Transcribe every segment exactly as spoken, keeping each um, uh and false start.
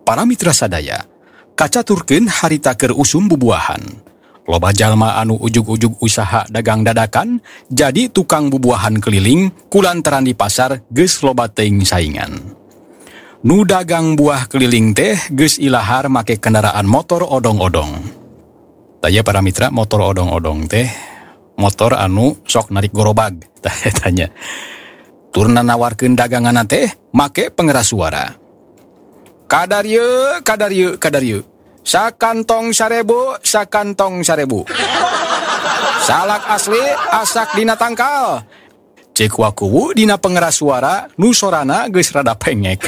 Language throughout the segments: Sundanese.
para mitra sadaya, kacaturkeun harita keur usum bubuahan. Loba jalma anu ujug-ujug usaha dagang dadakan jadi tukang bubuahan keliling kulantaran di pasar geus loba teuing saingan. Nu dagang buah keliling teh geus ilahar make kendaraan motor odong-odong. Tanya para mitra, motor odong-odong teh motor anu sok narik gorobag. Tanya. Turna nawarkeun dagangan teh make pengeras suara. Kadar ye, kadar ye, kadar ye. Sakantong sarebu, sakantong sarebu. Salak asli, asak dina tangkal. Cek wakuwu dina pengeras suara, nu sorana geus rada pengek.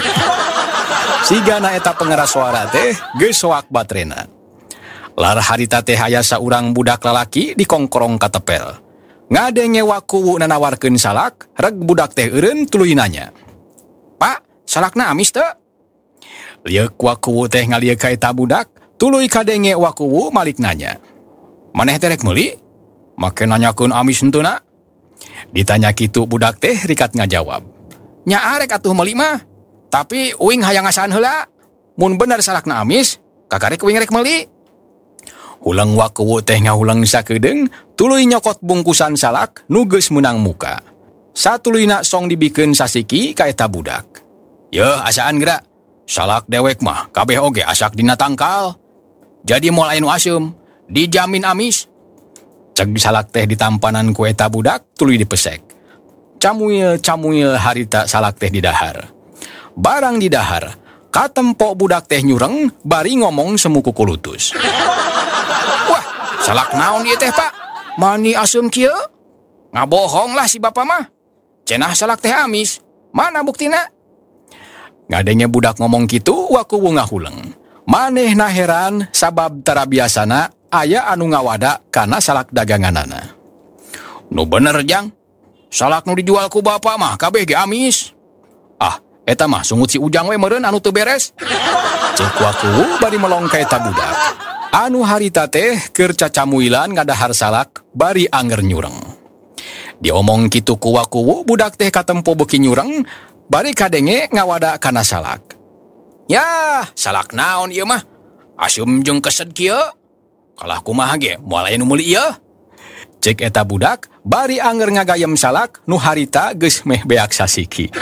Sigana eta pengeras suara teh geus soak batrena. Lar harita teh aya saurang budak lalaki di kongkorong katepel. Ngadenge wakuwu nanawarkeun salak, reg budak teh eureun tuluy nanya. Pak, salakna amis teu? Liek wakuwu teh ngalieu ka eta budak, tuluy kadenge wakuwu malik nanya. Maneh teh rek meuli? Make nanyakeun amis henteu na? Ditanya kitu budak teh rikat ngajawab. Nya arek atuh meuli mah. Tapi uing hayang ngasaan heula. Mun bener salakna amis, kakarek uing rek meuli. Hulang wakuwu teh ngahulang sakedeung, tuluy nyokot bungkusan salak nu geus meunang muka. Satuluyna song dibikeun sasiki ka eta budak. Yeuh asaan geura. Salak dewek mah kabeh oge asak dina tangkal. Jadi moal aya nu asem, dijamin amis. Ceg salak teh ditampanan ku eta budak tuluy dipesek. Camuil-camuil harita salak teh didahar. Barang didahar, katempo budak teh nyureng bari ngomong semu kukulutus. Wah, salak naon ieu teh, Pak? Mani asem kieu? Ngabohong lah si bapa mah. Cenah salak teh amis. Mana buktina? Ngadenge budak ngomong kitu, wakuwu ngahuleng. Manehna heran sabab tara biasana aya anu ngawada kana salak daganganana. Nu bener jang, salak nu dijual ku bapa mah kabeh ge amis. Ah, eta mah sungut si Ujang we meureun anu teu beres. Ceuk wakuwu bari melong ka eta budak. Anu harita teh keur cacamuilan ngadahar salak bari anger nyureng. Diomong kitu ku wakuwu, budak teh katempo beuki nyureng, bari kadenge ngawada kana salak. Yah, salak naon ieu mah? Asum jeung kesed kieu. Kalah kumaha ge moal aya nu meuli ieu? Cek eta budak bari anger ngagayem salak nu harita geus meh beak sasiki.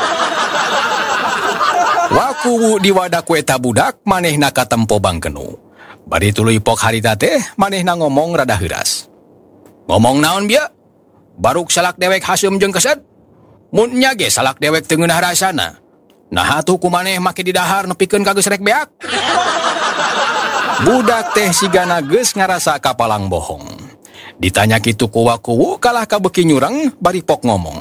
Wakuwu diwadah ku eta budak manehna katempo bangkenu. Bari tuluy pok harita teh manehna ngomong rada heuras. Ngomong naon bieu? Baruk salak dewek hasum jeung kesed? Mun nya ge salak dewek teu ngeunah rasana. Nah atuh kumaneh make didahar nepikeun ka geus rek beak. Budak teh sigana geus ngarasa kapalang bohong. Ditanya kitu ku wakuwu kalah kabeuki nyureng bari pok ngomong.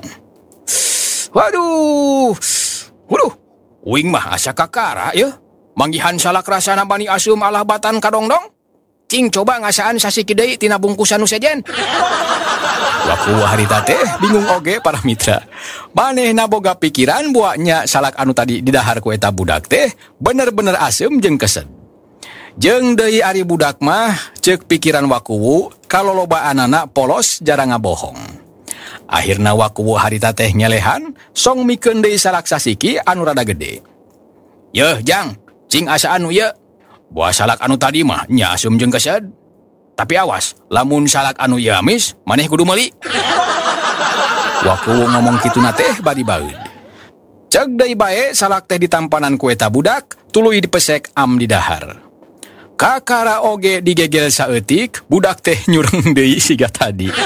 Waduh. Waduh. Uing mah asa kakara yeuh. Manggihan salak rasana bani asum alah batan kadongdong. Cing coba ngasaan sasiki deui tina bungkusan nu sejen. Wakuwu harita teh bingung oge para mitra. Manehna boga pikiran buaknya salak anu tadi didahar ku eta budak teh bener-bener asem jeung kesed. Jeung deui ari budak mah ceuk pikiran wakuwu kalolobaanana polos jarang ngabohong. Akhirna wakuwu harita teh nyelehan song mikeun deui salak sasiki anu rada gede. Yeuh jang, cing asaan nu ieu? Buah salak anu tadi mah nya asem jeung kesed. Tapi awas, lamun salak anu ieu amis, maneh kudu meuli. Wakuwu ngomong kituna teh bari baeud. Ceuk deui bae salak teh ditampanan ku eta budak, tuluy dipesek am didahar. Kakara oge digegel saeutik, budak teh nyureng deui siga tadi.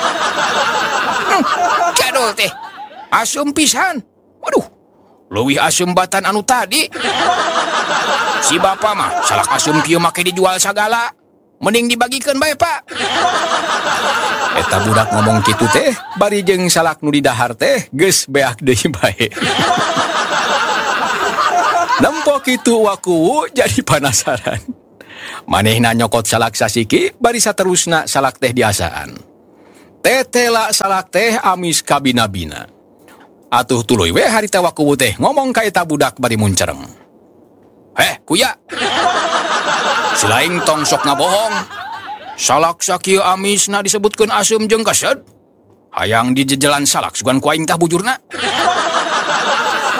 Cadol teh, asum pisan. Waduh, leuwih asum batan anu tadi. Si bapa mah salak asum kieu make dijual sagala. Mending dibagikeun bae, Pak. Eta budak ngomong kitu teh, bari jeung salak nu didahar teh geus beak deui bae. Nempo kitu wakuwu jadi panasaran. Manehna nyokot salak sasiki, bari saterusna salak teh diasaan. Tetela salak teh amis kabina-bina. Atuh tuluy we harita wakuwu teh ngomong ka eta budak bari muncereng. Heh, kuya. Silaing tong sok ngabohong. Salak sakieu amisna disebutkeun asem jeung kesed. Hayang dijejelan salak sugan ku aing tah bujurna. Ngade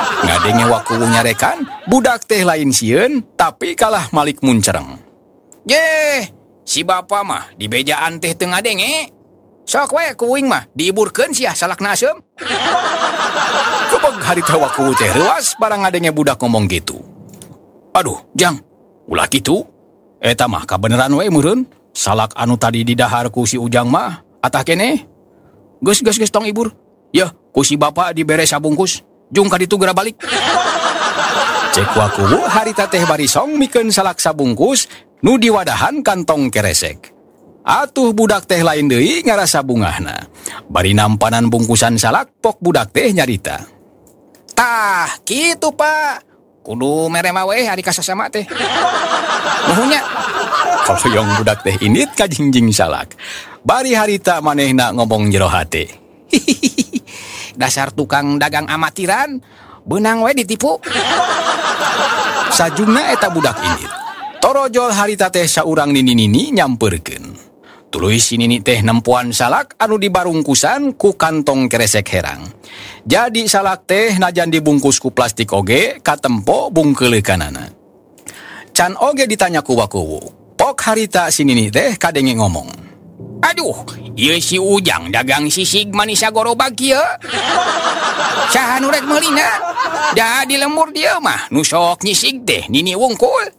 Ngadenge waku nyarekan, budak teh lain sieun, tapi kalah malik muncereng. Ye, si bapa mah di bejaan teh teu ngadenge. Sok wae kuing mah diiburkeun sia salakna asem. Kebeg harita waku teh reuas barang ngadenge budak ngomong gitu. Aduh, Jang, ulah kitu. Eta mah kabeneran we meureun. Salak anu tadi didahar ku si Ujang mah atah keneh. Geus geus geus tong ibur. Yeuh, ku si bapa dibere sabungkus. Jung ka ditu geura balik. Cek waku harita teh barisong mikeun salak sabungkus nu diwadahan kantong keresek. Atuh budak teh lain deui ngarasa bungahna. Bari nampanan bungkusan salak pok budak teh nyarita. Tah, kitu Pak. Kudu merema we ari kasasama teh. Nuhunya. Kaloyong budak teh init ka jingjing salak. Bari harita manehna ngomong jero hate. Dasar tukang dagang amatiran, beunang we ditipu. Sajungna eta budak init. Torojol harita teh saurang nini-nini nyampeurkeun. Tuluy si nini teh nempuan salak anu dibarungkusan ku kantong keresek herang. Jadi salak teh najan dibungkus ku plastik oge katempo bungkeuleukanana. Can oge ditanya ku wakuwu. Pok harita si nini teh kadenge ngomong. Aduh, ieu si Ujang dagang sisig manisa gorobag kieu. Saha nu rek meulina? Da di lembur dieu mah nu sok nyisig teh nini wungkul.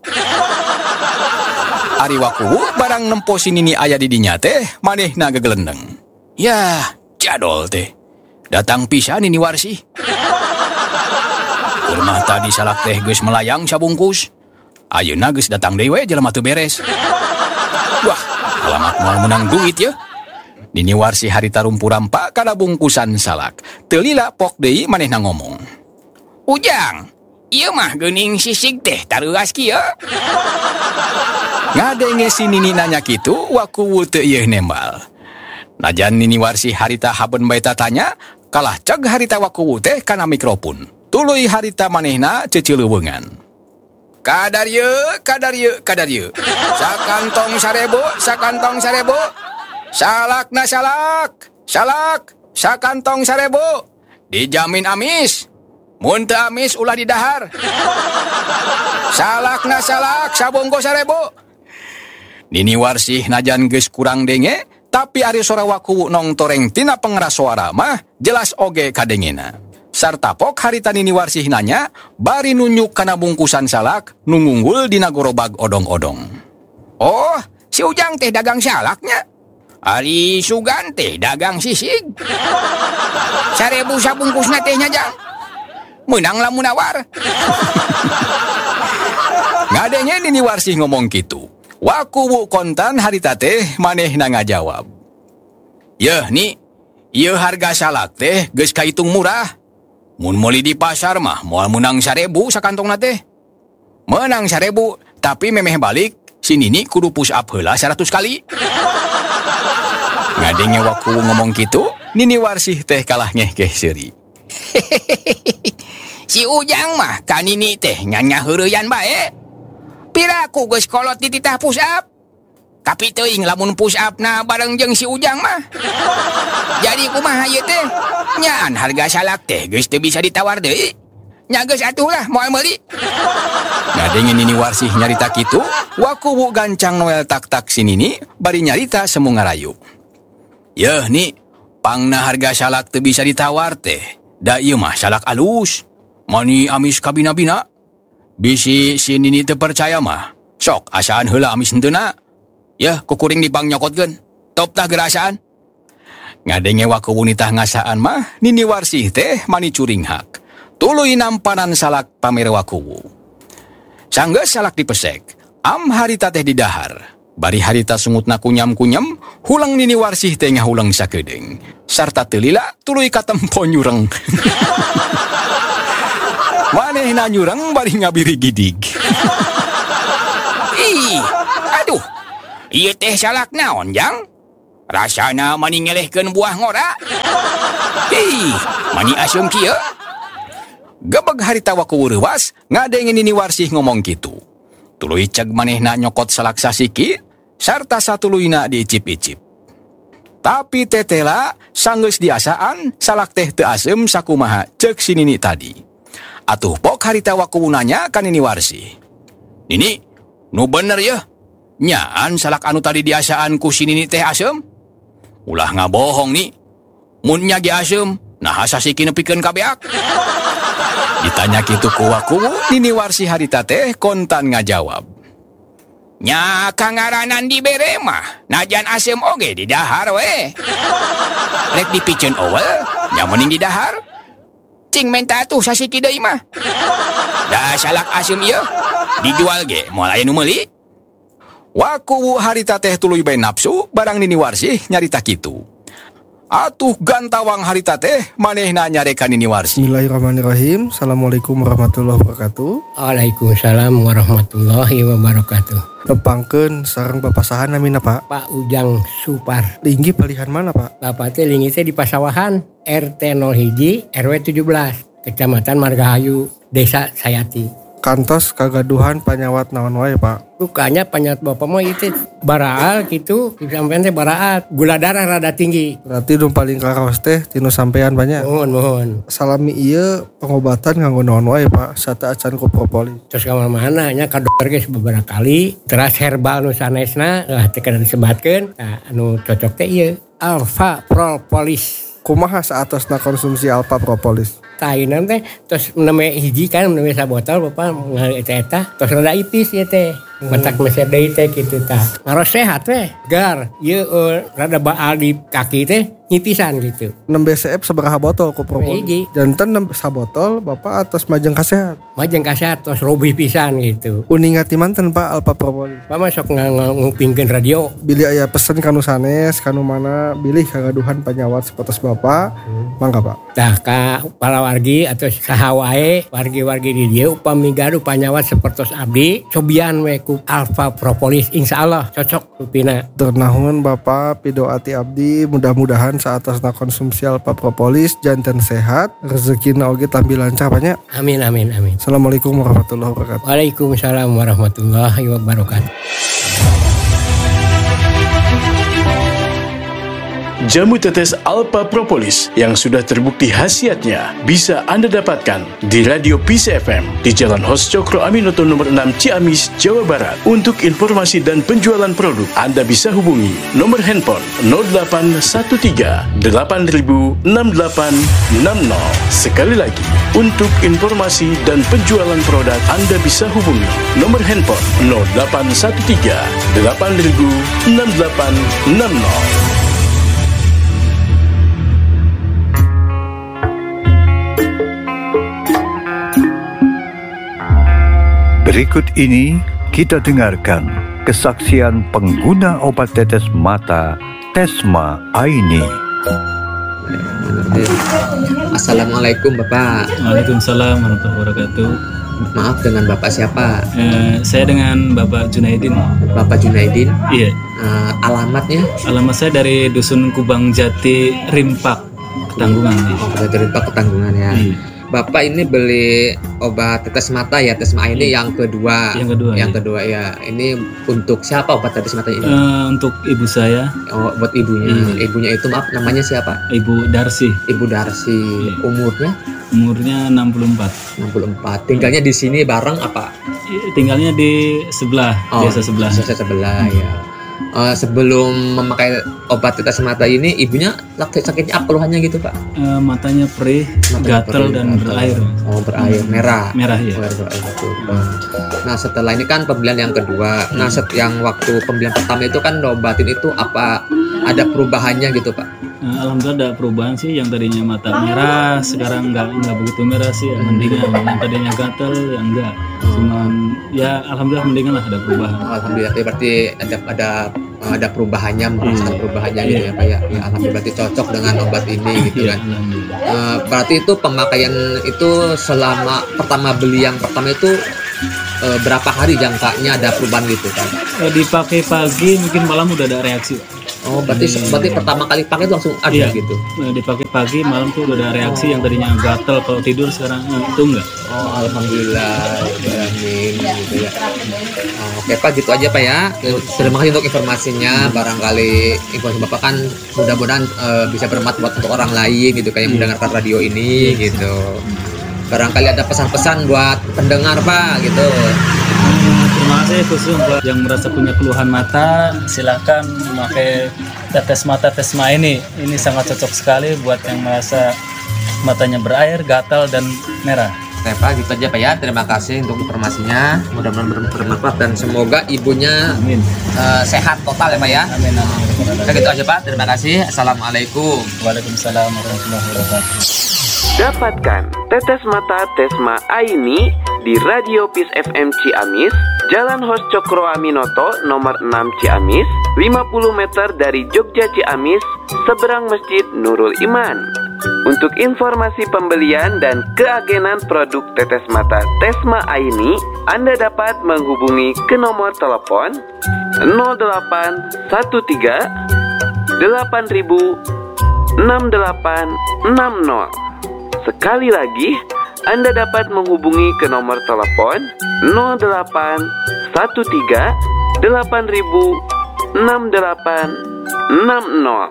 Ari wakuwu barang nempo si nini aya di dinya teh manehna gegelendeng. Yah, jadol teh. Datang pisan nini Warsi. Urmah tadi salak teh geus melayang sabungkus. Ayeuna geus datang deui we jelema teu beres. Wah, alamat moal menang duit ya. Nini Warsi harita rumpu-rampa kana bungkusan salak. Teu lila pok deui manehna ngomong. Ujang, ieu mah geuning sisig teh tareuas kieu. Ngadenge si nini nanya kitu, wakuwu teu ieu nembal. Najan nini Warsi harita haben bae tanya, kalah ceg harita wakuwu teh kana mikrofon. Tuluy harita manehna ceuceuleuweungan. Kadar ieu, kadar ieu, kadar ieu. Sakantong sarebo, sakantong sarebo. Salakna salak, salak, sakantong sarebo. Dijamin amis. Mun teu amis ulah didahar. Salakna salak, sabongko sarebo. Nini Warsi najan geus kurang denge, tapi ari sora wakuwu nong toreng tina pengeras suara mah jelas oge kadengena. Sarta pok harita Nini Warsi nanya, bari nunjuk kana bungkusan salak nu ngunggul dina gorobag odong-odong. Oh, si Ujang teh dagang salaknya. Ari Sugan teh dagang sisig. Sarebu sabungkusna teh nya Jang. Meunang lamun nawar. Ngadenge Nini Warsi ngomong kitu. Wakuwu kontan harita teh manehna ngajawab. Yeuh ni, ieu harga salak teh geus kahitung murah. Mun meuli di pasar mah moal menang sarebu sakantongna teh. Menang sarebu, tapi memeh balik si Nini kudu push up heula seratus kali. Ngadenge wakuwu ngomong kitu, Nini Warsi teh kalah ngehkeh seuri. Si Ujang mah ka Nini teh nyanya heureuyan bae. Piraku geus kolot di titah push up. Tapi teuing lamun push up na bareng jeung si Ujang mah. Jadi kumaha ieu teh? Nyaan harga salak teh geus teu bisa ditawar deui. Nya geus atuh lah moal meuli. Ngadenge Nini Warsi nyarita kitu, wakuwu gancang noel tak-tak si Nini bari nyarita semu ngarayu. Yeuh ni, pangna harga salak teu bisa ditawar teh. Da ieu mah salak alus. Mani amis kabina-bina. Bisi si Nini teu percaya mah. Sok asaan heula amis henteuna. Yeuh kukuring dipang nyokotkeun. Top tah gerasaan. Ngadenge wakuwu nitah ngasaan mah, Nini Warsi teh mani curing hak. Tuluy nampanan salak pamer wakuwu. Sanggeus salak dipesek, am harita teh didahar. Bari harita sungutna kunyam-kunyam, hulang Nini Warsi teh ngahulang sakedeung. Sarta teu lila tuluy katempo nyureng. Manehna nyureng bari ngabiri gidig. Ih, aduh. Ieu teh salak naon, Jang? Rasana mani ngelehkeun buah ngora. Ih, mani asem kieu. Gebeg harita wakuwu reuwas, ngadenge Nini Warsi ngomong kitu. Tuluy ceg manehna nyokot salak sasiki, sarta satuluyna diicip-icip. Tapi tetela sanggeus diasaan salak teh teu asem sakumaha ceuk si Nini tadi. Atuh pok harita waku nanya kan ini warsi. Nini, nu bener ya? Nyaan salak anu tadi diasaan ku si Nini teh asem? Ulah ngabohong nih. Mun nya ge asem, nah sasiki nepikeun kabeak. Ditanya kitu ku waku, Nini warsi harita teh kontan ngajawab. Nya kangaranan dibere mah, najan asem oge di dahar we. Rek dipikeun owel, nya mending di dahar. Cing menta tuh sasiki deui mah. Da salak asem ieu dijual ge moal aya nu meuli. Waku harita teh tuluy bae nafsu barang Nini warsi nyarita kitu. Atuh gantawang harita teh manehna nyarekan Nini warsi. Bismillahirrahmanirrahim. Assalamualaikum warahmatullahi wabarakatuh. Waalaikumsalam warahmatullahi wabarakatuh. Tepangkeun sareng papasahan namina Pak. Pak Ujang Supar. Linggi pilihan mana Pak? Bapak teh linggi teh di Pasawahan R T nol satu R W tujuh belas Kecamatan Margahayu Desa Sayati. Kantos kagaduhan panyawat naon wae Pak? Bukanya panyawat bapak mah itu baraal gitu, sampean teh baraal, gula darah rada tinggi. Berarti nu paling karaos teh tinu sampean banyak. Mohon mohon. Salami ieu pengobatan nganggo naon wae Pak? Sata acan ku propolis. Terus ka mana nya ka dokter geus beberapa kali, teras herbal nu sanesna lah teh kada disebatkeun. Nah, anu cocok teh ieu Alpha Propolis. Kumaha saatosna konsumsi Alpha Propolis? Tainan teh terus meneme hiji kan meneme sabotol bapak ngali eta terus rada ipis ya teh mentak meser deui teh kitu tah ngaros sehat teh gar ieu uh, rada baal di kaki teh nyipisan gitu. enam B C F sabaraha botol ku propolis? Hiji. Janten enam sabotol bapak atas majeng kasehat. Majeng kasehat terus robih pisan gitu. Uningat manten Pak Alpha Propolis. Pak mah sok ngupingkeun radio. Bilih aya pesen kanu sanes kanu mana bilih kagaduhan panyawat sapotos bapak. Hmm. Mangga Pak. Tah ka para wargi atau saha wae wargi-wargi di dieu upami gaduh panyawat sapertos abdi cobian we ku Alpha Propolis insyaallah cocok rupina. Ternahun bapak pidoati abdi mudah-mudahan saatosna konsumsi Alpha Propolis janten sehat rezekina oge tampi lancar banyak. Amin amin amin. Assalamualaikum warahmatullahi wabarakatuh. Waalaikumsalam warahmatullahi wabarakatuh. Jamu tetes Alpha Propolis yang sudah terbukti khasiatnya bisa Anda dapatkan di Radio P C F M di Jalan Hos Cokro Aminoto nomor enam Ciamis, Jawa Barat. Untuk informasi dan penjualan produk, Anda bisa hubungi nomor handphone nol delapan satu tiga delapan nol enam delapan enam nol. Sekali lagi, untuk informasi dan penjualan produk, Anda bisa hubungi nomor handphone nol delapan satu tiga delapan nol enam delapan enam nol. Berikut ini kita dengarkan kesaksian pengguna obat tetes mata Tesma Aini. Assalamualaikum Bapak. Waalaikumsalam warahmatullahi wabarakatuh. Maaf, dengan Bapak siapa? Eh, saya dengan Bapak Junaidin. Bapak Junaidin? Iya. Uh, alamatnya? Alamat saya dari Dusun Kubang Jati, Rimpak, Ketanggungan. Oh, dari Rimpak, Ketanggungan ya. Iya. Bapak ini beli obat tetes mata ya, Tesma ini yang kedua. Yang kedua. Yang ya. kedua ya. Ini untuk siapa obat tetes mata ini? Uh, untuk ibu saya. Oh, buat ibunya. Hmm. Ibunya itu maaf namanya siapa? Ibu Darsi. Ibu Darsi. Hmm. Umurnya? Umurnya enam puluh empat. enam puluh empat. Tinggalnya di sini bareng apa? Tinggalnya di sebelah, oh, desa sebelah. Desa sebelah hmm. ya. Uh, sebelum memakai obat tetes mata ini, ibunya sakitnya apa keluhannya gitu Pak? Uh, matanya perih, matanya gatal perih, dan gatal. Berair. Oh berair, merah. Merah ya. Berair, berair, hmm. Nah setelah ini kan pembelian yang kedua. Hmm. Nah set yang waktu pembelian pertama itu kan obatin itu apa ada perubahannya gitu Pak? Nah, alhamdulillah ada perubahan sih, yang tadinya mata merah sekarang nggak nggak begitu merah sih, ya, mendingan. Yang tadinya gatal ya enggak, cuman ya alhamdulillah mendingan lah, ada perubahan. Oh, alhamdulillah berarti ada ada ada perubahannya, merasakan hmm. perubahannya gitu ya Pak ya. Ya alhamdulillah berarti cocok dengan obat ini gitu kan. Uh, berarti itu pemakaian itu selama pertama beli yang pertama itu uh, berapa hari jangkanya ada perubahan gitu kan? Uh, dipakai pagi mungkin malam udah ada reaksi. Oh, berarti hmm. berarti pertama kali pakai itu langsung ada iya, gitu. Dipakai pagi, malam tuh udah ada reaksi. Oh. Yang tadinya gatal kalau tidur sekarang itu enggak. Oh, alhamdulillah. Amin gitu ya. Oh, oke Pak, gitu aja Pak ya. Terima kasih untuk informasinya. Hmm. Barangkali informasi Bapak kan mudah-mudahan uh, bisa bermanfaat buat untuk orang lain gitu kayak yang hmm. mendengarkan radio ini hmm. gitu. barangkali ada pesan-pesan buat pendengar Pak gitu. Hmm, terima kasih khusus buat yang merasa punya keluhan mata, silakan memakai tetes mata Tesma ini. Ini sangat cocok sekali buat yang merasa matanya berair, gatal dan merah. Oke Pak, gitu aja Pak ya. Terima kasih untuk informasinya. Mudah-mudahan bermanfaat dan semoga ibunya Amin. uh, sehat total ya Pak ya. Amin, amin. Oke, gitu aja Pak. Terima kasih. Assalamualaikum. Waalaikumsalam warahmatullahi wabarakatuh. Dapatkan tetes mata Tesma Aini di Radio Peace F M Ciamis, Jalan Hos Cokro Aminoto nomor enam Ciamis, lima puluh meter dari Jogja Ciamis, seberang Masjid Nurul Iman. Untuk informasi pembelian dan keagenan produk tetes mata Tesma Aini, Anda dapat menghubungi ke nomor telepon nol delapan satu tiga delapan ribu enam delapan enam nol. Sekali lagi, Anda dapat menghubungi ke nomor telepon nol delapan satu tiga delapan ribu enam delapan enam nol.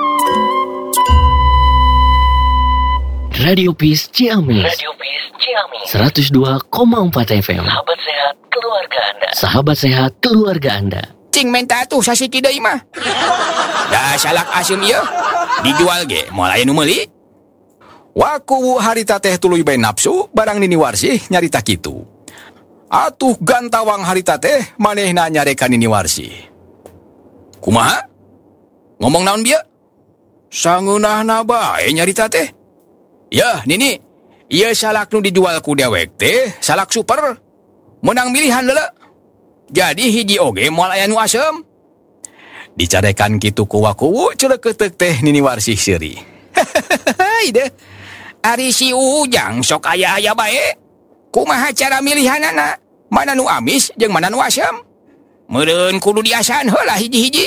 Radio Peace Ciamis. Radio Peace Ciamis. seratus dua koma empat F M. Sahabat sehat keluarga Anda. Sahabat sehat keluarga Anda. Cing menta tuh sasi tidak imah. Dah salak asem ya. Dijual ge, moal aya nu meuli. Waku harita teh tuluy bae nafsu, barang nini warsih nyarita kitu. Atuh gantawang harita teh manehna nyarekan nini warsih. Kumaha? Ngomong naon bieu? Sangeunahna bae nyarita teh. Ya, Nini, ieu salak nu dijual ku dewek teh, salak super. Menang milihan leula. Jadi hiji oge moal aya nu asem. Dicarekan kitu ku waku, ceuleukeut teh Nini Warsih seuri. Hai deh. Ari si Ujang sok aya-aya bae. Kumaha cara milihanana? Mana nu amis jeung mana nu asem? Meureun kudu diasaan heula hiji-hiji.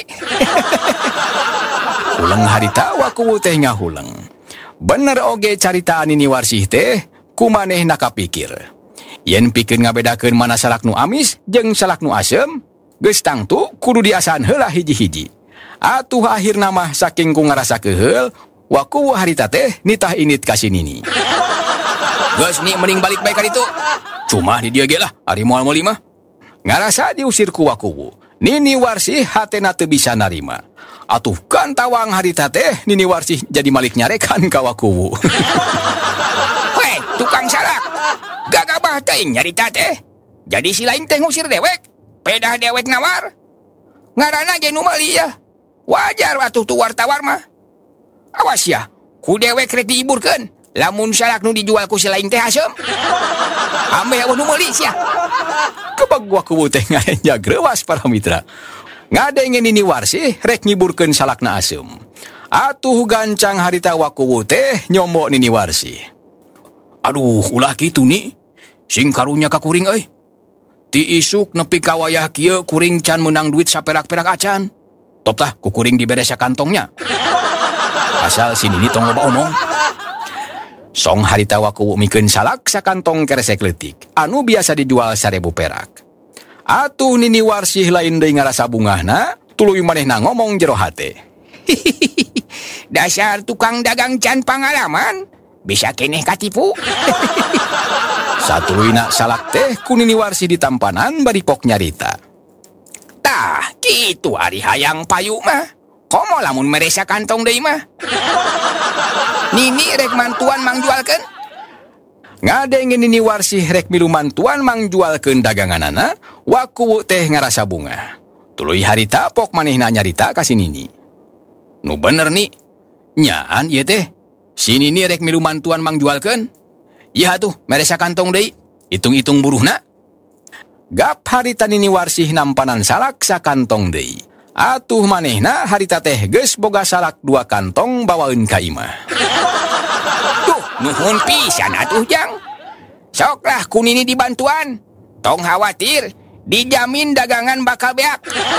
Ulang harita waku teh ngahuleng. Bener oge caritaan Nini Warsih teh kumanehna kapikir. Yen pikeun ngabedakeun mana salak nu amis jeung salak nu asem, geus tangtu kudu diasaan heula hiji-hiji. Atuh akhirna mah saking ku ngarasa keheul, waku harita teh nitah init ka si Nini. Geus ni mending balik bae ka ditu. Cuma di dieu ge lah ari moal meuli mah. Ngarasa diusir ku waku, Nini Warsih hatena teu bisa narima. Atuh kan tawang harita teh Nini Warsih jadi malik nyarekan ka wakuwu. Hei, tukang salak. Gagabah teuing nyarita teh. Jadi si lain teh ngusir dewek. Pedah dewek nawar. Ngaranna ge nu meuli ya. Wajar atuh tu wartawan mah. Awas ya, ku dewek rek diiburkeun. Lamun salak nu dijual ku si lain teh asem. Ambe eueuh nu meuli sia. Kebag wakuwu teh ngarenjag reuwas para mitra. Ngadenge Nini Warsih rek ngiburkeun salakna asem. Atuh gancang harita wakuwu teh nyombok Nini Warsih. Aduh, ulah kitu ni. Sing karunya ka kuring euy. Ti isuk nepi ka wayah kieu kuring can menang duit saperak-perak acan. Top tah ku kuring diberes kantongnya. Asal si Nini tong loba omong. Song harita wakuwu mikeun salak sakantong keresek leutik anu biasa dijual seribu perak. Atuh Nini Warsih lain deui ngarasa bungahna, tuluy manehna ngomong jero hate. Dasar tukang dagang can pangalaman, bisa keneh katipu. Satuluyna salak teh ku Nini Warsih ditampanan bari pok nyarita. Tah, kitu ari hayang payu mah. Komo lamun meresa kantong deui mah. Nini rek mantuan mang jualkeun. Ngadenge Nini Warsih rek milu mantuan mang jualkeun daganganana, wakuwu teh ngarasa bunga. Tuluy harita pok manehna nyarita ka si Nini. Nu bener ni, nyaan ieu teh. Si Nini rek milu mantuan mang jualkeun. Ieu atuh meresa kantong deui, hitung-hitung buruhna. Gap harita Nini Warsih nampanan salak sakantong deui. Atuh manehna harita teh geus boga salak dua kantong bawaeun ka imah. Nuhun pisan atuh Jang. Soklah ku Nini dibantuan. Tong khawatir, dijamin dagangan bakal beak.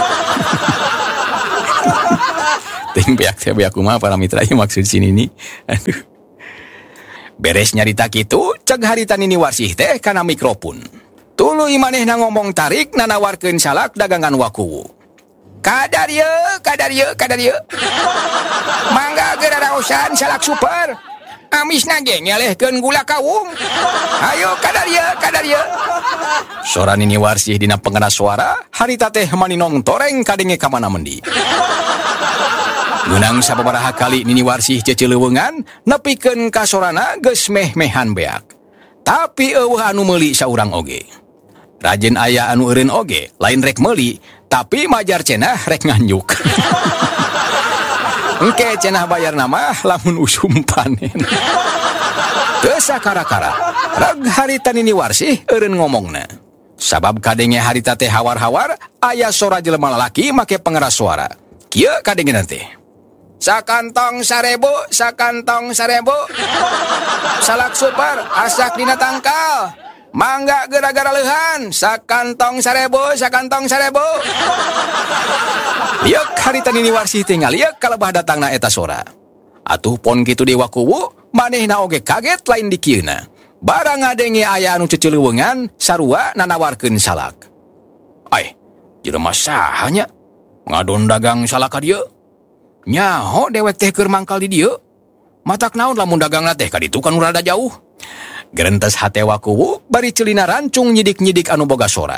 Ting beak teh beak kumaha para mitra ieu maksud si Nini. Aduh. Beres nyarita kitu, ceg harita Nini Warsih teh kana mikrofon. Tuluy manehna ngomong tarik nanawarkeun salak dagangan wakuwu. Kadar ye, kadar ye, kadar ye. Mangga geura raosan salak super. amis nage ngelehkeun gula kawung. Ayo kadarieu kadarieu. Sora Nini Warsih dina pengeras suara harita teh maninong toreng kadenge ka mana mendi. Menang sababaraha kali Nini Warsih cecileuweungan nepikeun ka sorana geus meh-mehan beak. Tapi eueuh anu meuli saurang oge. Rajen aya anu eureun oge, lain rek meuli, tapi majar cenah rek nganjuk. Engke cenah bayar nama lamun usum panen. Teu sakara-kara, reg harita Nini Warsih eureun ngomongna. Sabab kadenge harita teh hawar-hawar aya sora jelema lalaki make pengeras suara. Kieu kadenge teh. Sakantong sarebu, sakantong sarebu. Salak super, asak dina tangkal. Mangga gara-gara leuhan, sakantong sarebu, sakantong sarebu. Liuk harita Nini Warsih tinggal liuk kalebah datangna eta sora. Atuh pon kitu di wakuwu, manehna oge kaget lain di kieuna. Barang ngadenge aya anu cecileuweungan, sarua nanawarkeun salak. Ai, jelema saha nya? Ngadon dagang salak ka dieu? Nyaho dewek teh keur mangkal di dieu? Matak naon lamun dagangna teh ka ditu kan rada jauh. Gerentes hate wakuwu bari celina rancung nyidik-nyidik anu boga sora.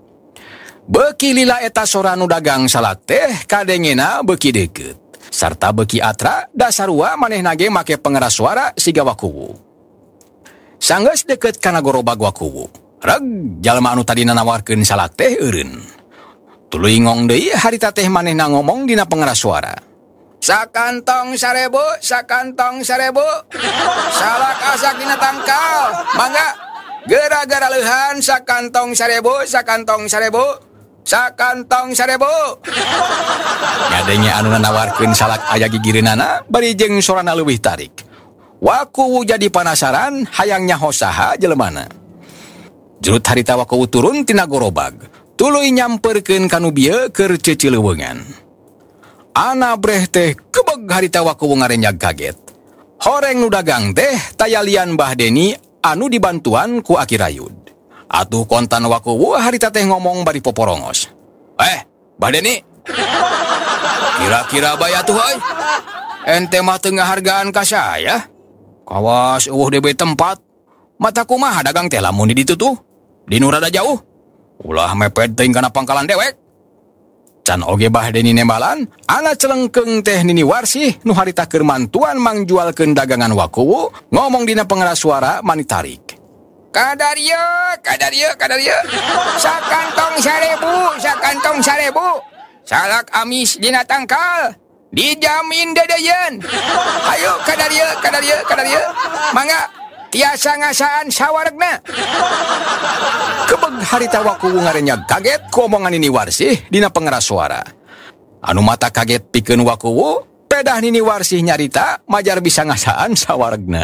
Beuki lila eta sora nu dagang salak teh kadengena beuki deukeut. Sarta beuki atra da sarua manehna ge make pengeras suara siga wakuwu. Sanggeus deukeut kana gorobag wakuwu. Reg jalma anu tadi nawarkeun salak teh eureun. Tuluy ngong deui harita teh manehna ngomong dina pengeras suara. Sakantong sarebu, sakantong sarebu. Salak asak dina tangkal. Mangga gara-gara leuhan sakantong sarebu, sakantong sarebu. Sakantong sarebu. Ngadenge anu nawarkeun salak aya gigireunana bari jeung sorana leuwih tarik. Wakuwu jadi panasaran hayang nyaho saha jelemana. Jurut harita wakuwu turun tina gorobag. Tuluy nyamperkeun kanu bieu keur cecileuweungan. Ana breh teh kebeg harita wakuwu ngarenjag kaget. Horeng nu dagang teh tayalian Mbah Deni anu dibantuan ku Aki Rayud. Atuh kontan wakuwu harita teh ngomong bari poporongos. Eh, Mbah Deni. Kira-kira baya tuh euy. Ente mah teu ngahargaan ka saya. Kawas eueuh D B tempat. Mata kumaha dagang teh lamun di ditu tuh? Di nu rada jauh. Ulah mepet teuing kana pangkalan dewek. Can oge Mbah Deni nembalan, ana celengkeung teh Nini Warsih nu harita keur mantuan mangjualkeun dagangan wakuwu, ngomong dina pengeras suara mani tarik. Kadarieu, kadarieu, kadarieu. Sakantong sarebu, sakantong sarebu. Salak amis dina tangkal. Dijamin dedeyeun. Ayo kadarieu, kadarieu, kadarieu. Mangga tiasa ngasaan sawaregna. Kebeg harita wakuwu ngarenyag kaget ku omongan Nini Warsih dina pengeras suara. Anu mata kaget pikeun wakuwu, pedah Nini Warsih nyarita majar bisa ngasaan sawaregna.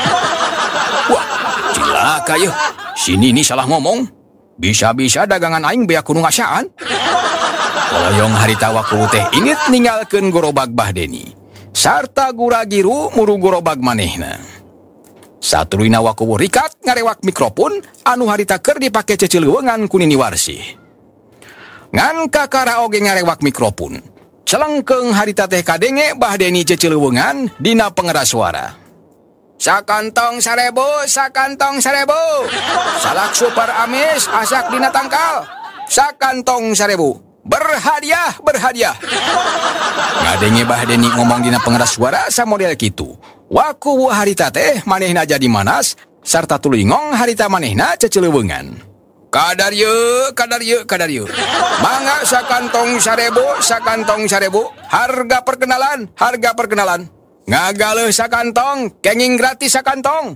Wah, cilaka yeuh. Si Nini salah ngomong. Bisa-bisa dagangan aing bea kudu ngasaan. Koloyong harita wakuwu teh ingit ninggalkeun gorobag Mbah Deni. Sarta gura-giru muru gorobag manehna. Saturina wakuwu rikat ngarewak mikrofon anu harita keur dipake cecileuweungan ku Nini Warsih. Ngan kakara oge ngarewak mikrofon. Celengkeung harita teh kadenge Mbah Deni cecileuweungan dina pengeras suara. Sakantong sarebu, sakantong sarebu. Salak super amis asak dina tangkal. Sakantong sarebu. Berhadiah, berhadiah. Ngadenge Mbah Deni ngomong dina pengeras suara samodel kitu. Wakuwu harita teh manehna jadi manas sarta tuluy ngong harita manehna cecileuweungan. Kadarieu, kadarieu, kadarieu. Mangga sakantong sarebu, sakantong sarebu. Harga perkenalan, harga perkenalan. Ngagaleuh sakantong, kenging gratis sakantong.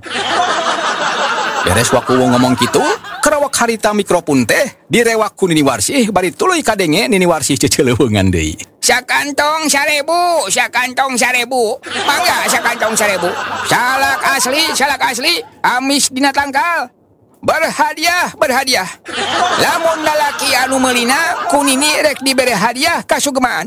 Beres wakuwu ngomong kitu, kerawak harita mikrofon teh direwak ku Nini Warsih bari tuluy kadenge Nini Warsih cecileuweungan deui. Sakantong sarebu, sakantong sarebu. Mangga sakantong sarebu. Salak asli, salak asli. Amis dina tangkal. Berhadiah, berhadiah. Lamun lalaki anu meulina ku Nini rek dibere hadiah kasugemaan.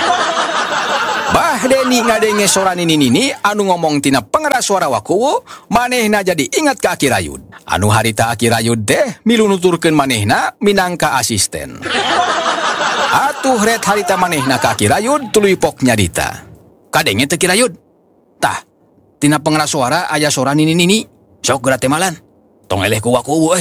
Mbah Deni ngadenge sora Nini-Nini anu ngomong tina pengeras suara wakuwu, manehna jadi ingat ka Aki Rayud. Anu harita Aki Rayud teh milu nuturkeun manehna minangka asisten. Atuh ret harita manehna ka Aki Rayud tuluy pok nyarita. Kadenge teu Ki Rayud. Tah, tina pengeras suara aya suara nini-nini. Sok geura teh malan. Tong eleh ku waku euy.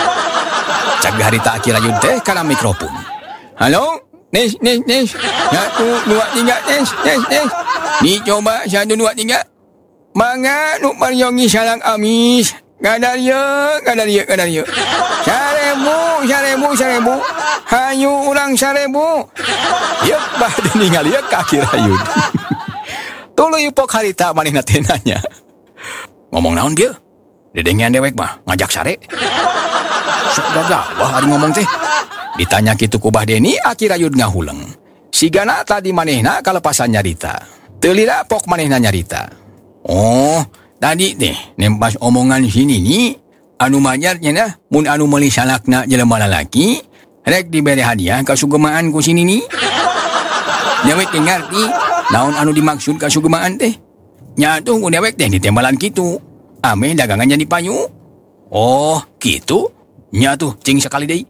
Cag harita Aki Rayun teh kana mikrofon. Halo, Nes, Nes, Nes. Satu, dua, tiga, Nes, Nes, Nes. Ni coba satu, dua, tiga. Mangga nu mariongi salang amis. Gadaria, gadaria, gadaria. Sarebu, sarebu, sarebu. Hayu urang sarebu. Yep, bah ningali Aki Rayun. Tuluy pok harita manehna teh nanya. Ngomong naon dia? Dedengian dewek mah ngajak sare. Sok gagawah ari ngomong teh. Ditanya kitu ku Bah Deni, Aki Rayun ngahuleng. Sigana tadi manehna kalepasan nyarita. Teu lila pok manehna nyarita. Oh, tadi teh nempas omongan sini ni anu manyarnya nah mun anu meuli salakna jelema lalaki rek dibere hadiah ka sugemaan ku sini ni. Dewek teh ngarti naon anu dimaksud ka sugemaan teh. Nya tuh ku dewek teh ditembalan kitu. Ame dagangan jadi payu. Oh, kitu. Nya tuh cing sekali deui.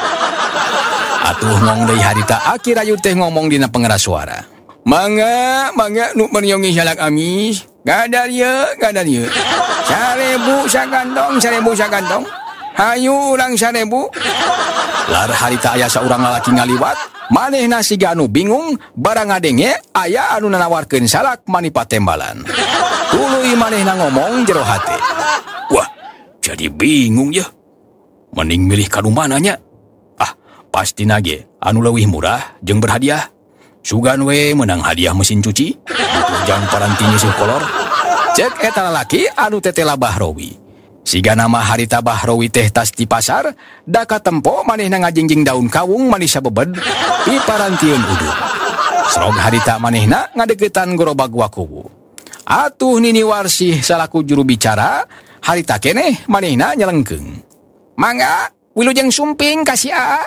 Atuh ngong deui harita Aki Rayun teh ngomong dina pengeras suara. Mangga, mangga nu mariongi salak amis. Gadaria, gadaria. Sarebu sakantong, sarebu sakantong. Hayu urang sarebu. Lar harita aya saurang lalaki ngaliwat, manehna siga anu bingung, barang ngadenge aya anu nawarkeun salak mani patembalan. Tuluy manehna ngomong jero hate. Wah, jadi bingung ya. Mending milih kanu mananya. Ah, pasti nage anu leuwih murah jeung berhadiah. Sugan we menang hadiah mesin cuci. Jang parantinya sih kolor. Cek eta lalaki anu tetela Bahrowi. Siga nama harita Bahrowi teh tas di pasar, da katempo manehna ngajingjing daun kawung manis sabebed di parantieun uduk. Srog harita manehna ngadegetan gerobak wakuwu. Atuh Nini Warsih salaku juru bicara, harita keneh manehna nyelengkeung. Mangga, wilujeng sumping kasih A.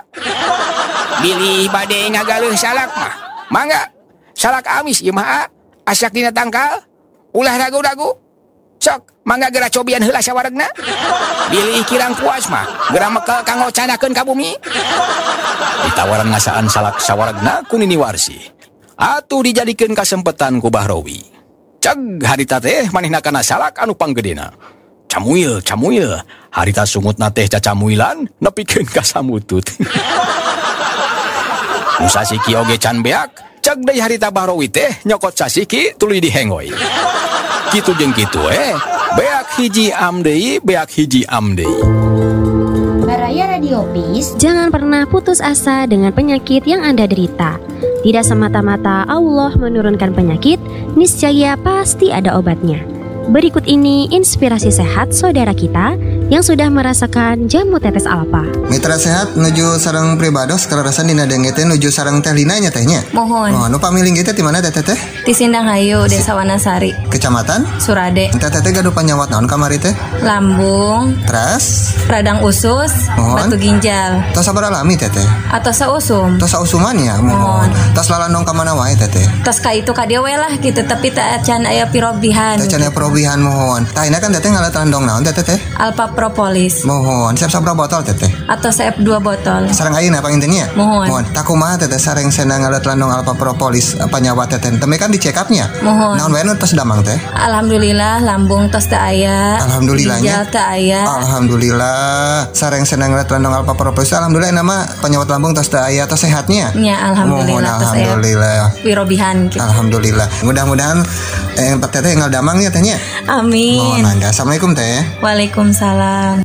Bilih bade ngagaleuh salak mah. Mangga, salak amis ieu mah A. Asak dina tangkal, ulah ragu-ragu. Sok, mangga geura cobian heula sawaregna. Bilih kirang puas mah, geura mekel kanggo canakeun ka bumi. Ditawaran ngasaan salak sawaregna ku Nini Warsih. Atuh dijadikeun kasempetan ku Bahrowi. Ceg harita teh manehna kana salak anu panggedena. Camuil, camuil. Harita sungutna teh cacamuilan nepikeun ka samutut. Musasiki oge can beak. Ceg deui harita Bahrowi teh nyokot sasiki tuluy dihengoy. Kitu jeung kitu eh. Beak hiji am deui, beak hiji am deui. Baraya Radio Peace, jangan pernah putus asa dengan penyakit yang Anda derita. Tidak semata-mata Allah menurunkan penyakit, niscaya pasti ada obatnya. Berikut ini inspirasi sehat saudara kita yang sudah merasakan jamu tetes Alpa. Mitra sehat nuju sareng pribados kararasan dina denge teh nuju sareng teh Lina nya tehnya. Mohon. Oh, nu pamiling kita di mana teh teh? Di Sindanghayu, Desa Wanasari. Kecamatan? Surade. Teh teh gaduh panyawat naon kamari teh? Lambung. Teras? Radang usus. Mohon. Batu ginjal. Tos sabar alami teh teh? Atau sausum. Tos sausuman ya? Mohon. Tos lalandong ka mana wae teh teh? Tos ka itu ka dieu we lah gitu, tapi teu can aya pirobihan. Teu can aya pirobihan mohon. Tah ini kan teteh ngalat landong naon teh teh? Alpha Propolis. Mohon. Siap sabra botol teteh? Atau siap dua botol. Sareng ayeuna pangintennya? Mohon. Mohon. Tak kumaha teteh sareng senang ngalat landong Alpha Propolis panyawa teteh. Teme kan di check up-nya. Mohon. Naon wae nu tos damang teh? Alhamdulillah lambung tos teu aya. Alhamdulillahnya. Ginjal teu aya. Alhamdulillah. Sareng senang ngalat landong Alpha Propolis. Alhamdulillah nama penyawat lambung tos teu aya tos sehatnya. Ya alhamdulillah tos aya. Alhamdulillah. Pirobihan gitu. Alhamdulillah. Mudah-mudahan eh teteh ngal damang ya tehnya. Amin. Mohon anda. Assalamualaikum teh. Waalaikumsalam.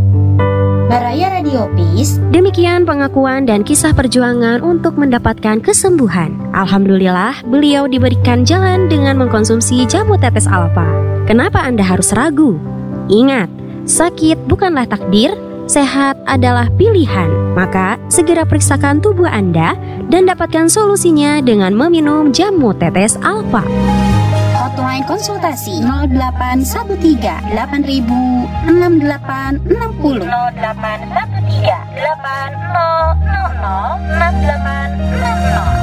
Baraya Radio Peace. Demikian pengakuan dan kisah perjuangan untuk mendapatkan kesembuhan. Alhamdulillah, beliau diberikan jalan dengan mengkonsumsi jamu tetes Alpha. Kenapa Anda harus ragu? Ingat, sakit bukanlah takdir, sehat adalah pilihan. Maka, segera periksakan tubuh Anda dan dapatkan solusinya dengan meminum jamu tetes Alpha. Hotline konsultasi nol delapan satu tiga delapan ribu enam delapan enam nol nol delapan satu tiga delapan nol nol nol enam delapan enam nol.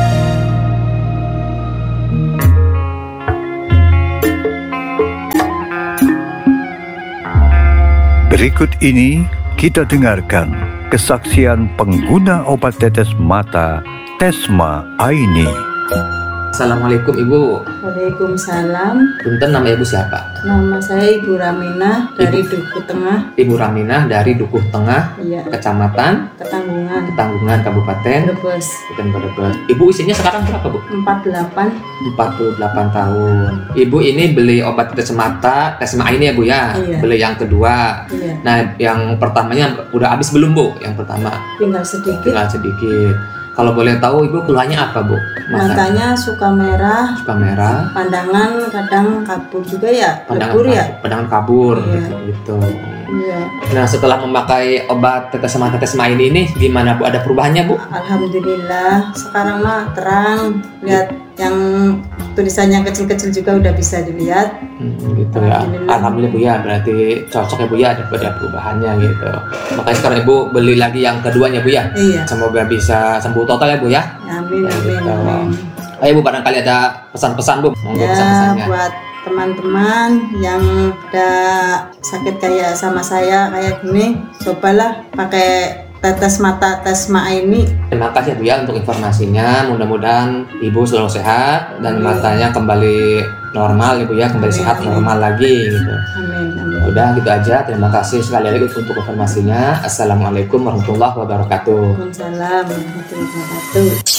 Berikut ini kita dengarkan kesaksian pengguna obat tetes mata Tesma Aini. Assalamualaikum Ibu. Waalaikumsalam. Punten, nama Ibu siapa? Nama saya Ibu Raminah dari Ibu. Dukuh Tengah. Ibu Raminah dari Dukuh Tengah, iya. Kecamatan Ketanggungan, Ketanggungan, Kabupaten Brebes. Brebes. Ibu usianya sekarang berapa, Bu? empat puluh delapan. empat puluh delapan tahun. Ibu ini beli obat tetes mata, Tesma ini ya Bu ya? Iya. Beli yang kedua. Iya. Nah, yang pertamanya udah habis belum, Bu? Yang pertama? Tinggal sedikit. Tinggal sedikit. Kalau boleh tahu Ibu keluhannya apa, Bu? Mata. Matanya suka merah. Suka merah. Pandangan kadang kabur juga ya. Pandangan Lebur kabur, ya. Pandangan kabur Iya. gitu. Iya. Nah, setelah memakai obat tetes mata Tesma ini ini gimana, Bu? Ada perubahannya, Bu? Alhamdulillah. Sekarang mah terang. Lihat yang tulisannya kecil-kecil juga udah bisa dilihat. Hmm, gitu ya. Alhamdulillah. Alhamdulillah Bu ya. Berarti cocok ya Bu ya, ada ada perubahannya gitu. Makanya sekarang Ibu beli lagi yang keduanya Bu ya. Iya. Semoga bisa sembuh total ya Bu ya. Amin, Ya, amin, gitu. amin. Ayo Bu, barangkali ada pesan-pesan Bu. Monggo Ya, pesan-pesannya. buat teman-teman yang ada sakit kayak sama saya kayak gini, cobalah pakai tetes mata Tesma ini. Terima kasih Bu ya untuk informasinya. Mudah-mudahan Ibu selalu sehat dan matanya kembali normal Ibu ya, kembali Amin, sehat amin. normal lagi gitu. Amin, amin. Udah gitu aja. Terima kasih sekali lagi untuk informasinya. Assalamualaikum warahmatullahi wabarakatuh. Waalaikumsalam warahmatullahi wabarakatuh.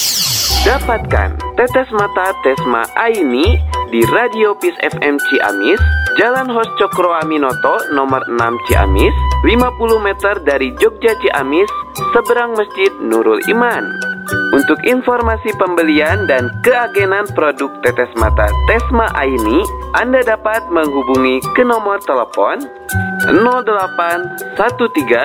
Dapatkan tetes mata Tesma Aini di Radio Peace F M Ciamis, Jalan Hos Cokro Aminoto nomor enam Ciamis, lima puluh meter dari Jogja Ciamis, seberang Masjid Nurul Iman. Untuk informasi pembelian dan keagenan produk tetes mata Tesma Aini, Anda dapat menghubungi ke nomor telepon nol delapan satu tiga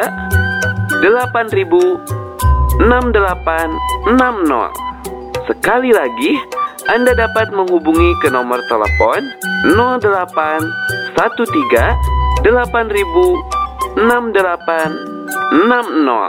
delapan ribu enam delapan enam nol. Sekali lagi, Anda dapat menghubungi ke nomor telepon nol delapan satu tiga delapan ribu enam delapan enam nol.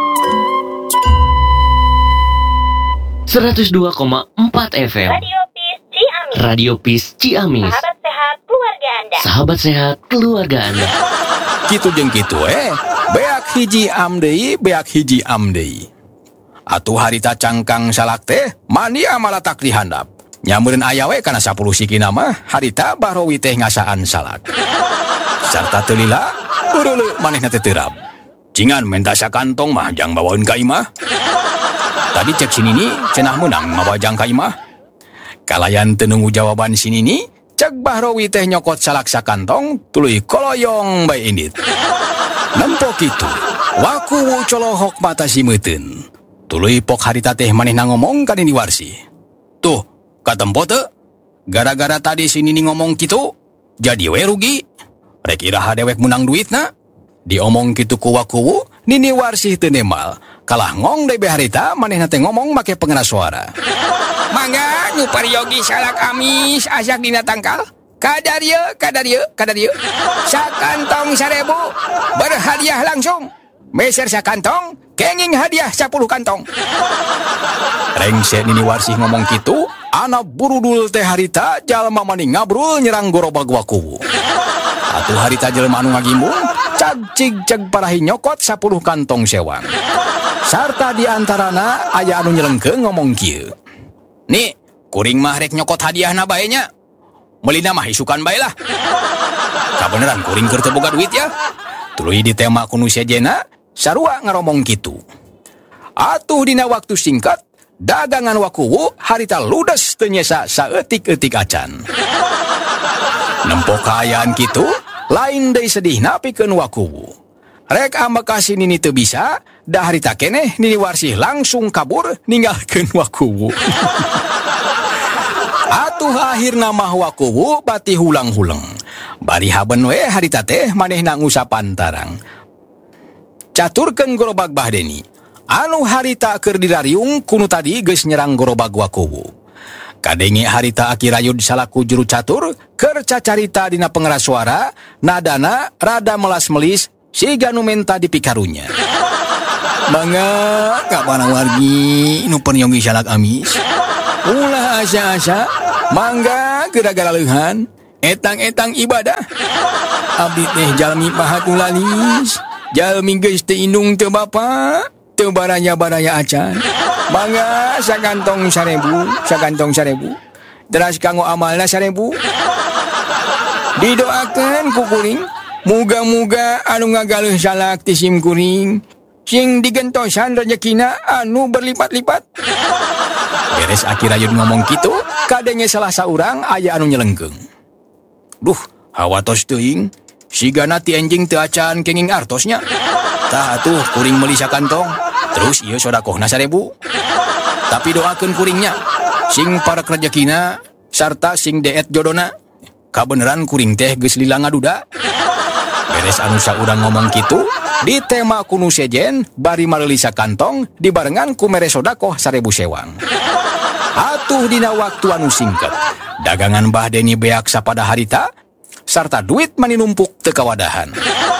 seratus dua koma empat F M Radio Peace Ciamis. Radio Peace Ciamis. Sahabat sehat keluarga Anda. Sahabat sehat keluarga Anda. Kitu jeung kitu eh. Beak hiji am deui, beak hiji am deui. Atuh harita cangkang salak teh mani amalatak dihandap. Nyameureun aya we kana sepuluh sikina mah harita barowi teh ngasaan salak. Sarta teu lila, ureuleu manehna teh teurap. Cingan menta sakantong mah jang bawaeun ka imah. Tadi cek sinini cenah meunang mawajang ka imah. Kalayan teu nunggu jawaban sinini, cek Bahrowi teh nyokot salak sakantong tuluy koloyong bae indit. Nempo kitu, waku colohok mata si meuteun. Tuluy pok harita teh manehna ngomong ka Nini Warsi. Tuh, katempo teu? Gara-gara tadi si Nini ngomong kitu, jadi we rugi. Rek iraha dewek menang duitna. Diomong kitu ku waku, Nini Warsi teu nemal. Kalah ngong deui harita manehna teh ngomong make pengeras suara. Mangga nu pariogi salak amis asak dina tangkal. Kadar ieu, kadar ieu, kadar ieu. Sakantong sarebu, berhadiah langsung. Meser sakantong, kenging hadiah sepuluh kantong. Rengse Nini Warsi ngomong kitu, anak burudul teh harita jalma mani ngabrul nyerang gorobag waku. Atuh harita jelema anu ngagimbung, cag cig ceg parahi nyokot sepuluh kantong sewang. Sarta diantarana aya anu nyelengkeung ngomong kieu. Nih, kuring mah rek nyokot hadiahna bae nya. Meulina mah isukan bae lah. Kabeneran kuring keur teu boga duit ya. Tuluy ditema ku nu sejena, sarua ngaromong kitu. Atuh dina waktu singkat, dagangan wakuwu harita ludes teu nyesa saeutik-eutik acan. Nempo kaayaan kitu, lain deui sedihna pikeun wakuwu. Rek ambekasi Nini teu bisa, da harita keneh Nini Warsi langsung kabur ninggalkeun wakuwu. Atuh akhirna mah wakuwu bati hulang-huleng. Bari haben we harita teh manehna ngusapan tarang. Caturkeun gorobag Bahdeni. Anu harita keur dirariung kunu tadi geus nyerang gorobag wakuwu. Kadenge harita akirayud salaku juru catur keur cacarita dina pengeras suara, nadana rada melas-melis siga nu menta dipikarunya. Mangga kapana wargi nu penyogi salak amis. Ulah asa-asa, mangga gara-gara leuhan, etang-etang ibadah. Abdi teh jalmi paha tulalis, jalmi geus teu indung teu bapa, Teu baraya-baraya acan. Bangga sakantong sarebu, sakantong sarebu. Teras kanggo amalna sarebu. Didoakeun ku kuring, muga-muga anu ngagaleuh salak ti sim kuring, sing digentosan rezekina anu berlipat-lipat. Beres Aki Rayud ngomong kitu, kadenge salah saurang aya anu nyelengkeung. Duh, hawatos teuing, sigana ti enjing teu acan kenging artosnya. Tah atuh kuring meuli sakantong, terus ieu sodakohna sarebu. Tapi doakeun kuringnya, sing parek rezekina sarta sing deet jodona. Kabeneran kuring teh geus lila ngaduda. Beres anu saurang ngomong kitu, di tema kuno sejen bari mareuli sakantong dibarengan ku mere sodakoh sarebu sewang. Atuh dina waktu anu singket, dagangan Mbah Deni beak sapada harita sarta duit mani numpuk teu kawadahan.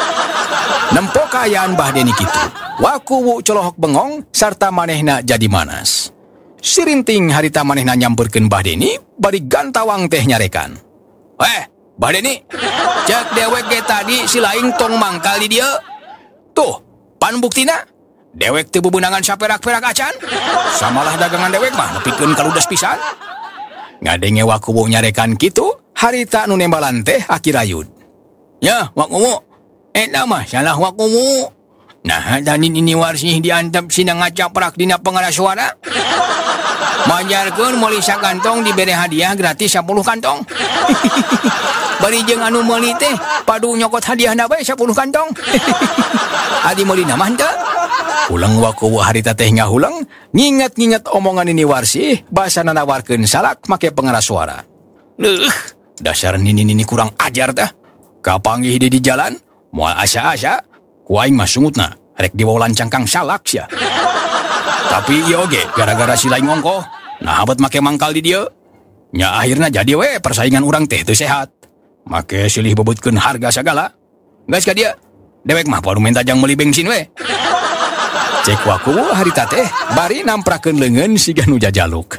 Nempo kaayaan Mbah Deni kitu, wakuwu colohok bengong sarta manehna jadi manas. Sirinting harita manehna nyamperkeun Mbah Deni bari gantawang teh nyarekan. Eh, Mbah Deni, cek dewek ge tadi si laing tong mangkal di dieu. Tuh, pan buktina, dewek teu bebeunangan saperak-perak acan. Samalah dagangan dewek mah nepikeun kaludes pisan. Ngadenge wakuwu nyarekan kitu, harita anu nembalan teh Aki Rayud. Ya, wakuwu, eta mah salah wakuwu. Nah, tadi ini warsih diantep sina ngacaprak dina pengeras suara. Majarkeun meuli sakantong dibere hadiah gratis sepuluh kantong. Bari jeung anu meuli teh padu nyokot hadiahna bae sepuluh kantong. Adi meuli na mah teu? Ulang wakuwu harita teh ngahulang, nginget-nginget omongan ini warsih, basana nawarkeun salak make pengeras suara. Leuh, dasar nini-nini kurang ajar tah. Kapanggih di di jalan, moal asa-asa, ku aing mah sungutna rek dibawa lancang kang salak sia. Tapi ieu oge gara-gara si laing ongkoh, nah abet make mangkal di dieu. Nya akhirna jadi we persaingan urang teh teu sehat. Make silih bebutkeun harga sagala. Geus ka dieu, dewek mah padu minta jang meuli bensin we. Cek wakuwu harita teh bari namprakeun leungeun siga nu jajaluk.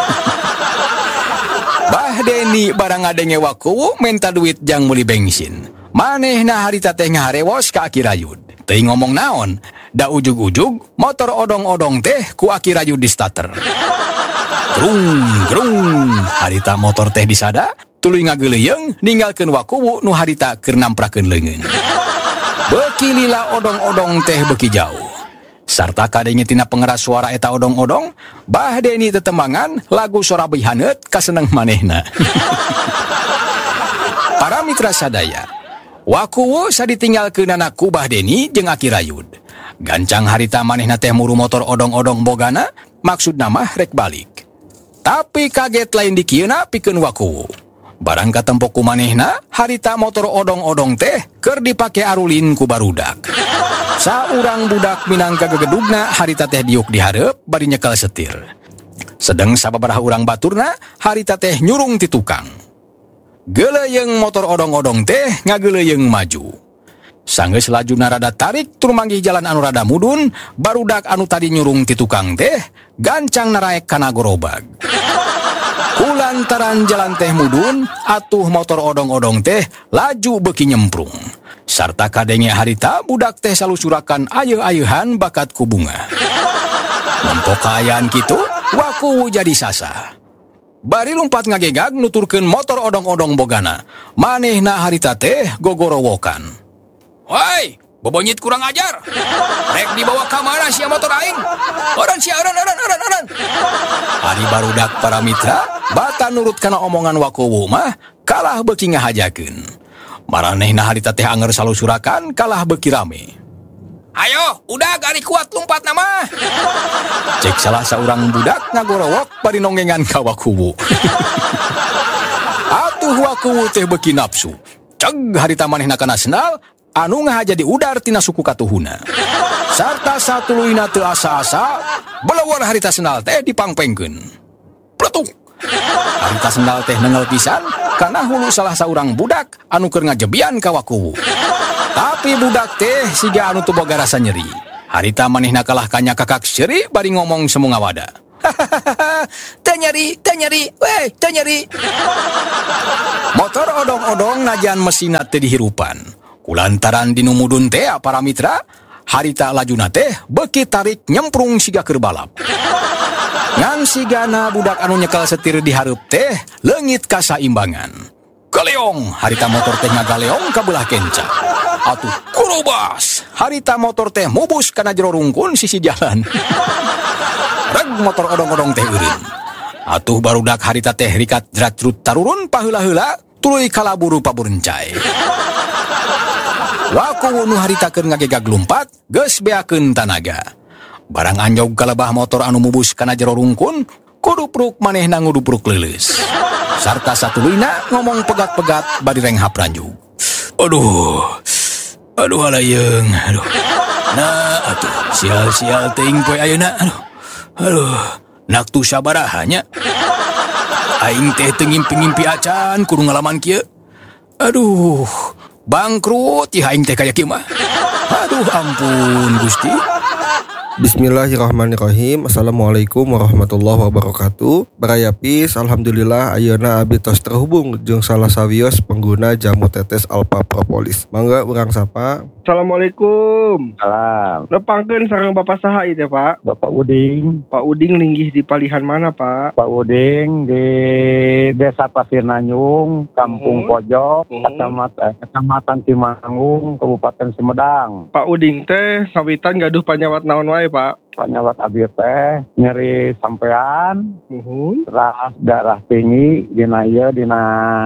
Mbah Deni barang ngadenge wakuwu minta duit jang meuli bensin. Manehna harita teh ngaharewos ka Aki Rayud. Teuing ngomong naon, da ujug-ujug motor odong-odong teh ku Aki Rayud di starter. Grung, grung, harita motor teh disada, tuluy ngageuleuyeng ninggalkeun wakuwu nu harita keur namprakeun leungeun. Beuki lila odong-odong teh beuki jauh. Sarta kadenge tina pengeras suara eta odong-odong, Mbah Deni tetembangan lagu Sorabi Haneut kaseneng manehna. Para mitra sadaya, wakuwu saditinggalkeunana ku Mbah Deni jeung Aki Rayud. Gancang harita manehna teh muru motor odong-odong bogana, maksudna mah rek balik. Tapi kaget lain di kieuna pikeun wakuwu. Barang katempo ku manehna, harita motor odong-odong teh keur dipake arulin ku barudak. Saurang budak minangka gegedugna harita teh diuk di hareup bari nyekel setir. Sedeng sababaraha urang baturna, harita teh nyurung ti tukang. Geuleuyeng motor odong-odong teh ngageuleuyeng maju. Sanggeus lajuna rada tarik tur manggih jalan anu rada mudun, barudak anu tadi nyurung ti tukang teh gancang naraek kana gorobag. Kulantaran jalan teh mudun, atuh motor odong-odong teh laju beuki nyemprung. Sarta kadenge harita budak teh salusurakan ayeuh-ayeuhan bakat ku bunga. Nempo kaayaan kitu, wakuwu jadi sasah. Bari lumpat ngagegag nuturkeun motor odong-odong bogana. Manehna harita teh gogorowokan. Woi, bobonyit kurang ajar. Rek dibawa ka mana sia motor aing? Eureun sia eureun eureun eureun eureun. Ari barudak para mitra, bata nurut kana omongan wakuwu mah kalah beuki ngahajakeun. Maranehna harita teh anger salusurakan kalah beuki rame. Ayo, udah gari kuat lompat nama. Cek salah seorang budak ngagorowok bari nonggengan ka wakuwu. Atuh wakuwu teh beuki nafsu. Ceg harita manehna kana sendal anu ngahaja di udar tina suku katuhuna. Sarta satuluyna teu asa-asa, belewar harita sendal teh dipangpengkeun. Pletuk. Harita sendal teh nengel pisan kana hulu salah saurang budak anu keur ngajebian ka wakuwu. Tapi budak teh siga anu teu boga rasa nyeri. Harita manehna kalah kanya kakak seuri bari ngomong semu ngawada. Teu nyeri, teu nyeri, weh, teu nyeri. Motor odong-odong najan mesinna teu dihirupan. Kulantaran dinu mudun teh para mitra, Harita lajuna teh beki tarik nyemprung siga keur balap. Ngan sigana budak anu nyekel setir di hareup teh leungit kasaimbangan. Galeong, harita motor teh ngagaleong ka belah kenca. Atuh kurubas, harita motor teh mubus kana jero rungkun sisi jalan. Reg motor odong-odong teh eureun. Atuh barudak harita teh rikat jrat-jrut tarurun paheula-heula tuluy kalaburu paburencai. Waku nu harita keur ngagegag lumpat geus beakeun tanaga. Barang anjog kalebah motor anu mubus kana jero rungkun kudupruk manehna ngudupruk leuleus. Sarta satuluyna ngomong pegat-pegat bari renghap ranjug. Aduh. Aduh halayeung, aduh. Nah, atuh sial-sial teuing poe ayeuna. Aduh. Aduh, nak tu sabaraha nya. Aing teh teu ngimpi-ngimpi acan kudu ngalaman kieu. Aduh. Bangkrut ya aing teh kaya kieu mah. Aduh ampun Gusti. Bismillahirrahmanirrahim. Assalamualaikum warahmatullahi wabarakatuh. Baraya Peace, alhamdulillah ayeuna abdi tos terhubung jeung salah sawios pengguna jamu tetes Alpha Propolis. Mangga urang sapa. Assalamualaikum. Salam. Nepangkeun sareng Bapak saha ieu teh, Pak? Bapak Uding. Pak Uding linggih di palihan mana, Pak? Pak Uding di Desa Pasir Nanyung, Kampung uh-huh. Pojok, Kecamatan Kecamatan Cimangung, Kabupaten Sumedang. Pak Uding teh sawitan gaduh panyawat naon wae, Pak? Panyawat abdi teh nyeri sampean, uh-huh. ras darah tinggi dina ieu dina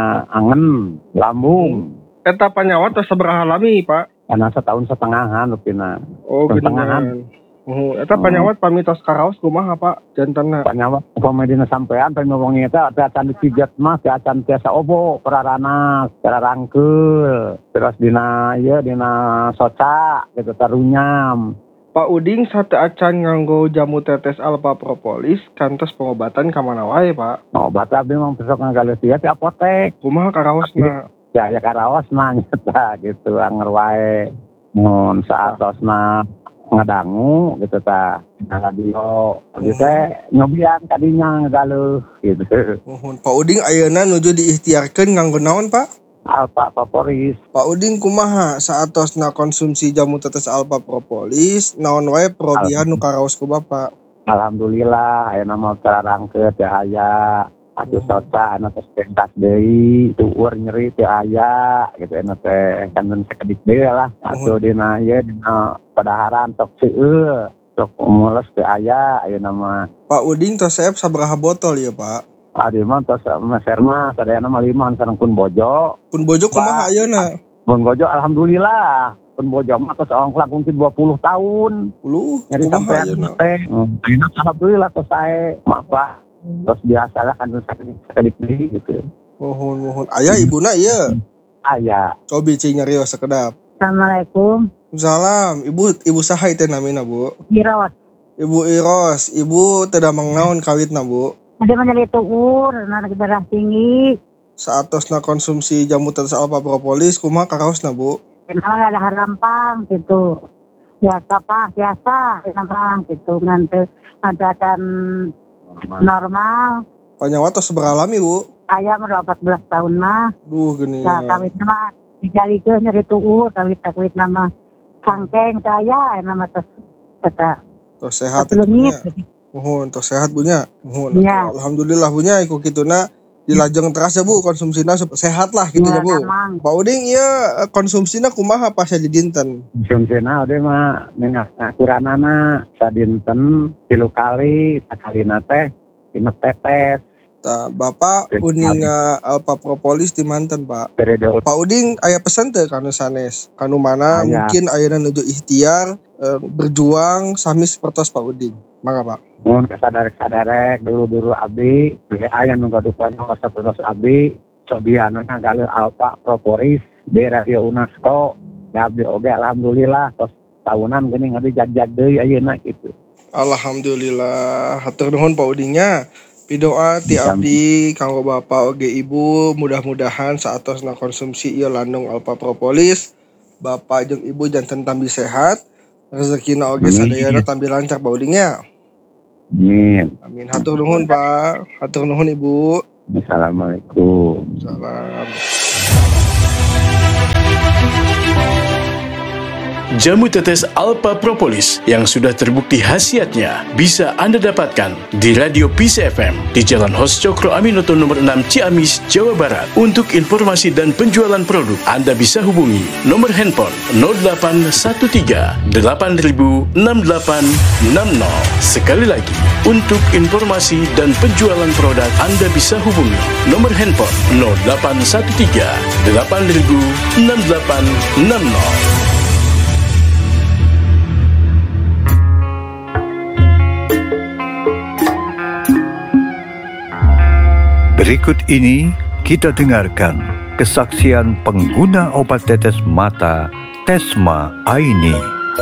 angen, lambung. Eta panyawat tos sabaraha lami, Pak? Karena setahun setengahan rupina. Oh, geningan. Oh, eta panyawat pamitos karaos kumaha, Pak? Jantenna. Panyawat pamedina sampean teh ngomong eta teh acan dipijet mah teh acan tiasa obo peraranas, cara rangkeul. Terus dina ieu dina soca gitu tarunyam. Pak Uding sate acan nganggo jamu tetes Alpha Propolis kantos pengobatan ka mana wae, Pak? Obat abdi mah besok ngagaleus di apotek. Kumaha karaosna? Ya ya karaos mah nyata gitu anger wae. Mun saatosna ngadangu gitu tah. Na radio gitu teh nyobian kadinya ngagaleus gitu. Mohon Pak Uding ayeuna nuju diikhtiarkeun nganggo naon, Pak? Alpha Propolis. Pak Uding kumaha saatosna konsumsi jamu tetes Alpha Propolis naon wae perobihan nu karaos ku Bapak? Alhamdulillah ayeuna mah tararangkeun teh aya. Atuh soca anu teh pentas deui, tueur nyeri teh aya gitu anu teh kangen sakedik deui lah. Atuh dina ieu dina padaharan tok seueur, tok mules teh aya ayeuna mah. Pak Uding tos saep sabaraha botol ya, Pak? Adi mah tos meser mah sadayana mah lima sareng pun bojo. Pun bojo kumaha ayeuna? Pun bojo alhamdulillah. Pun bojo mah tos ongkos mungkin dua puluh tahun. Puluh? Nyeri sampean teh. Ayeuna alhamdulillah tos sae. Maaf terus biasa lah kan sakit deui gitu. Mohon mohon. Aya ibuna ieu? Aya. Cobi cing nyarios sakedap. Assalamualaikum. Salam. Ibu ibu saha teh namina, Bu? Iros. Ibu Iros, ibu teu damang naon kawitna, Bu? Ada menyeri tuur, anak darah tinggi. Saatosna konsumsi jamu tetes Alpha Propolis kumaha karaosna, Bu? Kenal ada harampang gitu. Biasa Pak, biasa harampang gitu. Nanti ada kan normal. Panyawat tos sabaraha lami, Bu? Aya mah empat belas tahun mah. Duh geuning. Ya kawitna mah dijalikeun nyeri tuur, kawit kawitna mah sangkeng saya nama tos eta. Tos sehat. Mohon tos sehat bunya. Mohon. Ya. Alhamdulillah bunya iku kituna dilajeng terasa Bu konsumsina sehat lah gitu ya, Bu. Emang. Pak Uding ieu konsumsina kumaha pas di dinten? Konsumsina ade mah minyak akuranana sadinten tilu kali, sakalina teh lima tetes. Tah, Bapak Uding Alpha Propolis di manten, Pak. Pak Uding aya pesen teh kanu sanes? Kanu mana Ayah. Mungkin ayeuna nuju ikhtiar eh, berjuang sami sapertos Pak Uding. Mangga, Pak. Mun kasadarek-sadarek dulu-dulu abdi, aya nu gadupan sapertos abdi, cobian ngagaleus Alpha Propolis di Radio UNESCO. Da abdi oge alhamdulillah tos tahunan geuning abdi jag-jag deui ayeuna kitu. Alhamdulillah, hatur nuhun Pak Udingnya. Pidoa ti abdi kanggo Bapak oge Ibu, mudah-mudahan saatosna konsumsi ieu landung Alpha Propolis, Bapak jeung Ibu janten tambi sehat, rezekina oge sadayana tambi lancar Pak Udingnya. Amin. Amin. Hatur nuhun Pak, hatur nuhun Ibu. Assalamualaikum. Salam. jamu tetes Alpha Propolis yang sudah terbukti khasiatnya bisa Anda dapatkan di Radio Peace F M di Jalan Hos Cokro Aminoto nomor enam Ciamis, Jawa Barat. Untuk informasi dan penjualan produk, Anda bisa hubungi nomor handphone nol delapan satu tiga delapan nol enam delapan enam nol. Sekali lagi, untuk informasi dan penjualan produk, Anda bisa hubungi nomor handphone nol delapan satu tiga delapan nol enam delapan enam nol. Berikut ini kita dengarkan kesaksian pengguna obat tetes mata Tesma Aini.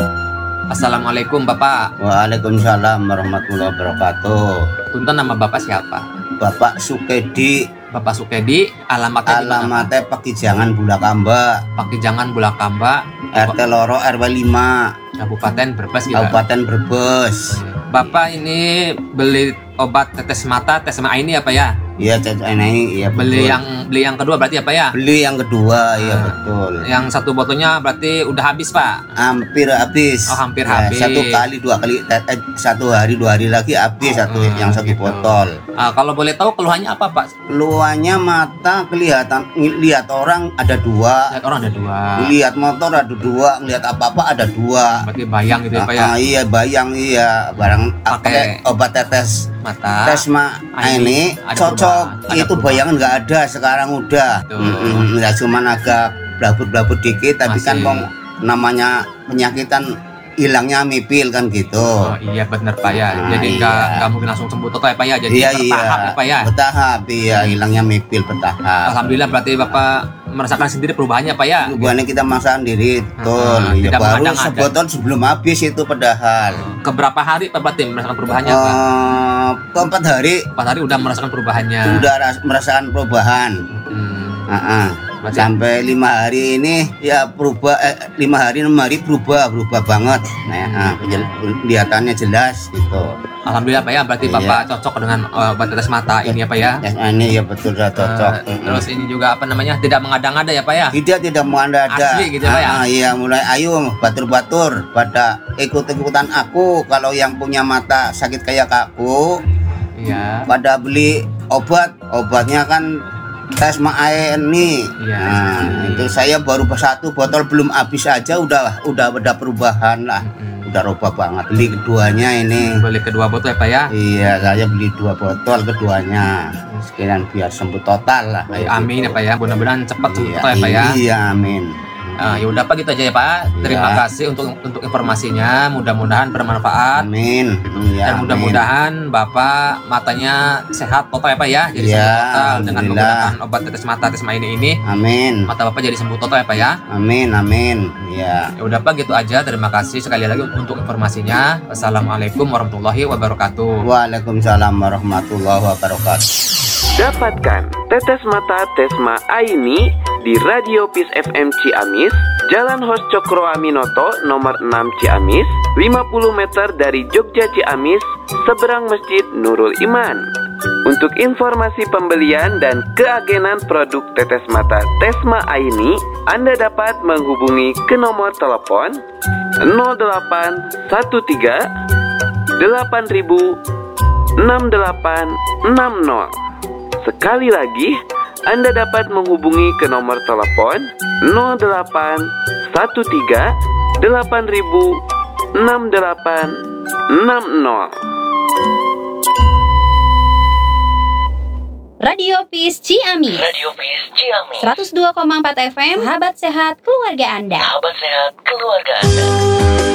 Assalamualaikum Bapak. Waalaikumsalam warahmatullahi wabarakatuh. Punten, nama Bapak siapa? Bapak Sukedi. Bapak Sukedi, alamatnya Alamatnya Pakijangan Bulakamba. Pakijangan Bulakamba, R T Loro R W lima, Kabupaten Brebes gitu. Kabupaten Brebes. Bapak ini beli obat tetes mata Tesma Aini apa ya? Iya, tetes ini iya betul. Beli yang beli yang kedua berarti apa ya? Beli yang kedua, iya betul. Yang satu botolnya berarti udah habis, Pak? Hampir habis. Oh, hampir ya, habis. Satu kali, dua kali, eh, satu hari, dua hari lagi habis satu Hmm, yang satu gitu. botol. Ah, kalau boleh tahu keluhannya apa, Pak? Keluhannya mata kelihatan, lihat orang ada dua. Lihat orang ada dua. Lihat motor ada dua, lihat apa-apa ada dua. Berarti bayang gitu ya, Pak ya? Ah, iya, bayang iya. Barang pakai obat tetes mata Tesma ini cocok. Itu bayangan nggak ada sekarang udah. Mm-mm, ya cuman agak blabut-blabut dikit, tapi Masih. kan kok namanya penyakitan hilangnya mipil kan gitu. Oh iya benar Pak ya. Nah, Jadi iya. nggak nggak mungkin langsung sembuh total ya Pak ya. Jadi iya, bertahap iya. ya Pak ya. Bertahap iya, hilangnya mipil bertahap. Alhamdulillah berarti Bapak merasakan sendiri perubahannya Pak ya. Perubahannya kita merasakan diri, betul. Ah, Ya, tidak baru mengadang-adang. sebotol sebelum habis itu padahal. Keberapa hari Pak berarti merasakan perubahannya Pak? Eh, keempat hari. Empat hari udah merasakan perubahannya. Sudah ras- merasakan perubahan. Hmm. Ah-ah. Berarti- Sampai lima hari ini ya berubah, eh, lima hari enam hari berubah berubah banget. Nah, ah, penjel- kelihatannya jelas gitu. Alhamdulillah Pak ya. Berarti Iya. Bapak cocok dengan eh, obat tetes mata ini ya Pak ya. Ya, ini ya betul sudah cocok. Eh, terus ini juga apa namanya tidak mengada-ngada ya Pak ya. Tidak tidak mengada-ada. Asli gitu Pak ya. Ah, iya mulai ayo batur-batur pada ikut-ikutan aku. Kalau yang punya mata sakit kayak aku, Iya. pada beli obat. Obatnya kan Tesma Aini. Iya. Nah, itu saya baru satu botol belum habis aja udah udah ada perubahan lah. Udah rubah banget. Beli keduanya ini. Beli kedua botol ya Pak ya. Iya, saya beli dua botol keduanya. Sekalian biar sembuh total lah. kayak Amin ya gitu. Pak ya. Mudah-mudahan cepat sembuh Iya, total ya Pak ya. Iya, amin. Ah, ya udah Pak gitu aja ya Pak. Terima Ya. kasih untuk untuk informasinya. Mudah-mudahan bermanfaat. Amin. Ya, Dan mudah-mudahan Bapak matanya sehat total ya Pak ya. Jadi Ya, sembuh total dengan alhamdulillah. menggunakan obat tetes mata Tesma ini ini. Amin. Mata Bapak jadi sembuh total ya Pak ya. Amin, amin. Ya. Ya udah Pak gitu aja. Terima kasih sekali lagi untuk informasinya. Wassalamualaikum warahmatullahi wabarakatuh. Waalaikumsalam warahmatullahi wabarakatuh. Dapatkan tetes mata Tesma Aini di Radio Peace F M Ciamis, Jalan Hos Cokro Aminoto nomor enam Ciamis, lima puluh meter dari Jogja Ciamis, seberang Masjid Nurul Iman. Untuk informasi pembelian dan keagenan produk tetes mata Tesma Aini, Anda dapat menghubungi ke nomor telepon nol delapan satu tiga delapan ribu enam delapan enam nol. Sekali lagi, Anda dapat menghubungi ke nomor telepon nol delapan satu tiga delapan ribu enam delapan enam nol. Radio Peace Ciamis. Radio Peace Ciamis. seratus dua koma empat F M. Sahabat sehat keluarga Anda. Sahabat sehat keluarga Anda.